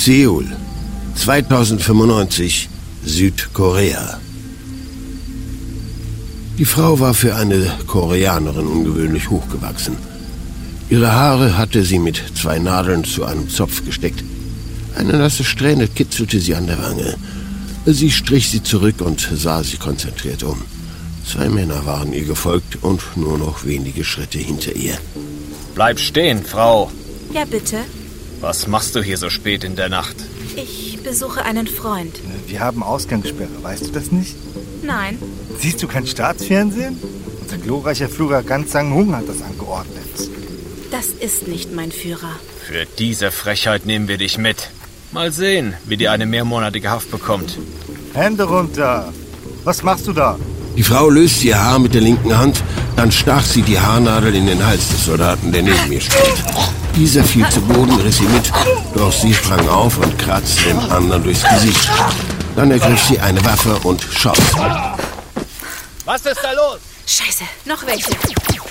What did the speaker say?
Seoul, 2095, Südkorea. Die Frau war für eine Koreanerin ungewöhnlich hochgewachsen. Ihre Haare hatte sie mit 2 Nadeln zu einem Zopf gesteckt. Eine nasse Strähne kitzelte sie an der Wange. Sie strich sie zurück und sah sich konzentriert um. 2 Männer waren ihr gefolgt und nur noch wenige Schritte hinter ihr. Bleib stehen, Frau. Ja, bitte. Was machst du hier so spät in der Nacht? Ich besuche einen Freund. Wir haben Ausgangssperre, weißt du das nicht? Nein. Siehst du kein Staatsfernsehen? Unser glorreicher Führer Gan Sang-Hung hat das angeordnet. Das ist nicht mein Führer. Für diese Frechheit nehmen wir dich mit. Mal sehen, wie dir eine mehrmonatige Haft bekommt. Hände runter! Was machst du da? Die Frau löste ihr Haar mit der linken Hand, dann stach sie die Haarnadel in den Hals des Soldaten, der neben ihr stand. Dieser fiel zu Boden, riss sie mit, doch sie sprang auf und kratzte dem anderen durchs Gesicht. Dann ergriff sie eine Waffe und schoss. Was ist da los? Scheiße, noch welche.